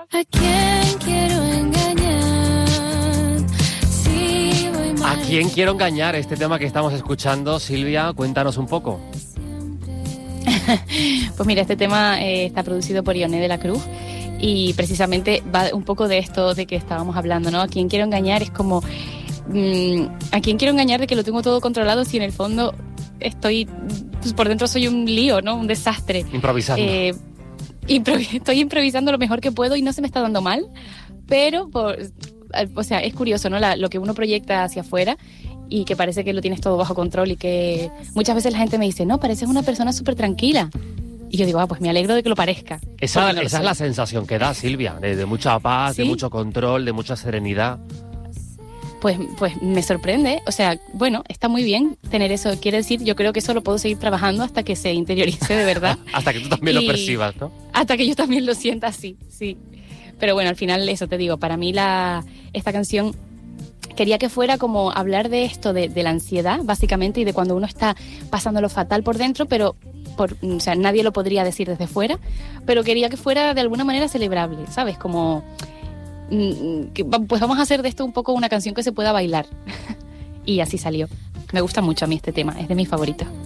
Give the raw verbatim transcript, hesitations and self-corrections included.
¿A quién quiero engañar? Si voy mal. ¿A quién quiero engañar? Este tema que estamos escuchando, Silvia, cuéntanos un poco. Pues mira, este tema eh, está producido por Ioné de la Cruz y precisamente va un poco de esto de que estábamos hablando, ¿no? A quién quiero engañar es como... Mmm, a quién quiero engañar de que lo tengo todo controlado si en el fondo estoy... Pues por dentro soy un lío, ¿no? Un desastre. Improvisando. Eh, improvis- estoy improvisando lo mejor que puedo y no se me está dando mal, pero... Por, o sea, es curioso, ¿no? La, lo que uno proyecta hacia afuera y que parece que lo tienes todo bajo control y que muchas veces la gente me dice, no, pareces una persona súper tranquila. Y yo digo, ah, pues me alegro de que lo parezca. Esa, no esa es la sensación que da, Silvia, de, de mucha paz, ¿Sí? de mucho control, de mucha serenidad. Pues, pues me sorprende, o sea, bueno, está muy bien tener eso. Quiere decir, yo creo que eso lo puedo seguir trabajando hasta que se interiorice de verdad. Hasta que tú también Y lo percibas, ¿no? Hasta que yo también lo sienta así, sí. Pero bueno, al final eso te digo, para mí la esta canción quería que fuera como hablar de esto, de, de la ansiedad, básicamente, y de cuando uno está pasándolo fatal por dentro, pero por, o sea, nadie lo podría decir desde fuera, pero quería que fuera de alguna manera celebrable, ¿sabes? Como, mm, que, pues vamos a hacer de esto un poco una canción que se pueda bailar. Y así salió. Me gusta mucho a mí este tema, es de mis favoritos.